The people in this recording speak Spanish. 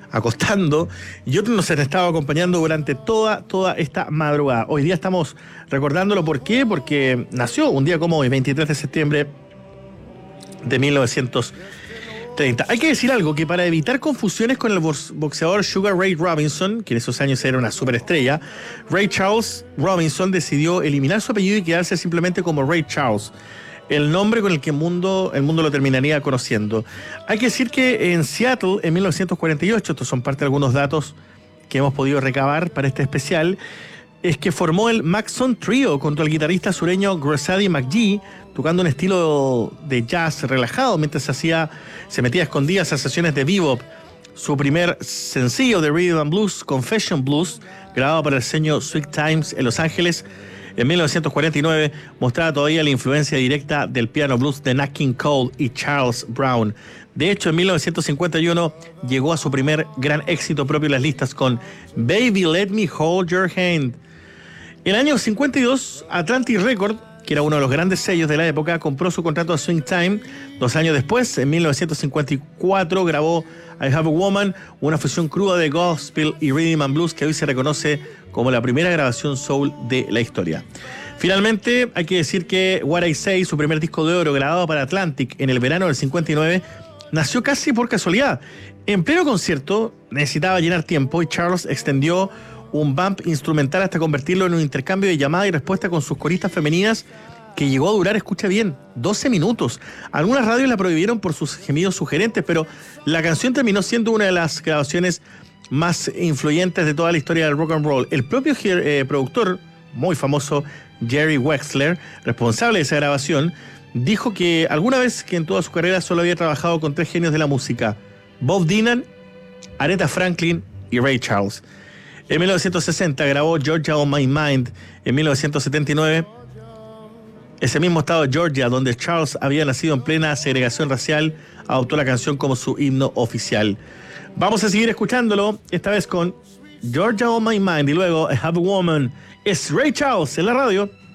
acostando y otros nos han estado acompañando durante toda esta madrugada. Hoy día estamos recordándolo. ¿Por qué? Porque nació un día como hoy, 23 de septiembre de 1930. Hay que decir algo, que para evitar confusiones con el boxeador Sugar Ray Robinson, que en esos años era una superestrella, Ray Charles Robinson decidió eliminar su apellido y quedarse simplemente como Ray Charles, el nombre con el que el mundo lo terminaría conociendo. Hay que decir que en Seattle, en 1948, estos son parte de algunos datos que hemos podido recabar para este especial, es que formó el Maxon Trio junto al guitarrista sureño Gressady McGee, tocando un estilo de jazz relajado mientras se metía a escondidas a sesiones de bebop. Su primer sencillo de Rhythm and Blues, Confession Blues, grabado para el sello Sweet Times en Los Ángeles en 1949, mostraba todavía la influencia directa del piano blues de Nat King Cole y Charles Brown. De hecho, en 1951 llegó a su primer gran éxito propio en las listas con Baby Let Me Hold Your Hand. En el año 52, Atlantic Records, que era uno de los grandes sellos de la época, compró su contrato a Swing Time. 2 años después, en 1954, grabó I Have a Woman, una fusión cruda de gospel y rhythm and blues que hoy se reconoce como la primera grabación soul de la historia. Finalmente, hay que decir que What I Say, su primer disco de oro grabado para Atlantic en el verano del 59, nació casi por casualidad. En pleno concierto, necesitaba llenar tiempo y Charles extendió un bump instrumental hasta convertirlo en un intercambio de llamada y respuesta con sus coristas femeninas que llegó a durar, escucha bien, 12 minutos. Algunas radios la prohibieron por sus gemidos sugerentes, pero la canción terminó siendo una de las grabaciones más influyentes de toda la historia del rock and roll. El propio productor, muy famoso, Jerry Wexler, responsable de esa grabación, dijo que alguna vez que en toda su carrera solo había trabajado con 3 genios de la música: Bob Dylan, Aretha Franklin y Ray Charles. En 1960 grabó Georgia on My Mind. En 1979, ese mismo estado de Georgia, donde Charles había nacido en plena segregación racial, adoptó la canción como su himno oficial. Vamos a seguir escuchándolo, esta vez con Georgia on My Mind y luego I Have a Woman. Es Ray Charles en la radio.